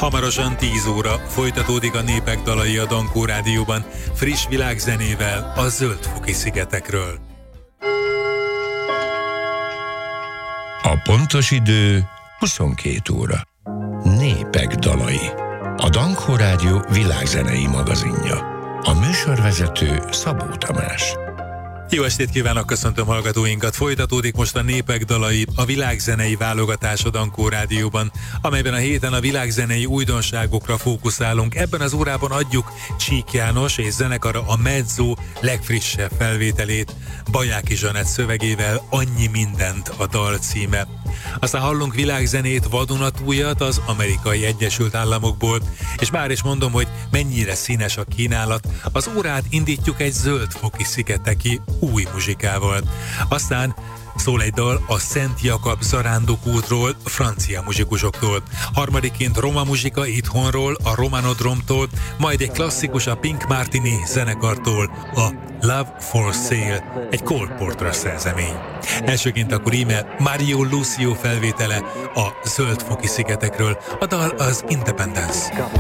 Hamarosan 10 óra folytatódik a Népek dalai a Dankó Rádióban, friss világzenével a Zöld-foki-szigetekről. A pontos idő 22 óra. Népek dalai. A Dankó Rádió világzenei magazinja. A műsorvezető Szabó Tamás. Jó estét kívánok, köszöntöm hallgatóinkat! Folytatódik most a Népek dalai, a világzenei válogatás a Dankó Rádióban, amelyben a héten a világzenei újdonságokra fókuszálunk. Ebben az órában adjuk Csík János és zenekara a Mezzo legfrissebb felvételét, Bajáki Zsanett szövegével, Annyi mindent a dal címe. Aztán hallunk világzenét, vadonatújat az Amerikai Egyesült Államokból, és bár is mondom, hogy mennyire színes a kínálat, az órát indítjuk egy Zöld-foki-szigeteki új muzsikával. Aztán szól egy dal a Szent Jakab zarándokútról, francia muzsikusoktól. Harmadiként roma muzsika itthonról, a Romanodromtól, majd egy klasszikus a Pink Martini zenekartól, a Love for Sale, egy Cole Porter szerzemény. Elsőként akkor íme Mario Lucio felvétele a Zöld-foki-szigetekről, a dal az Independence.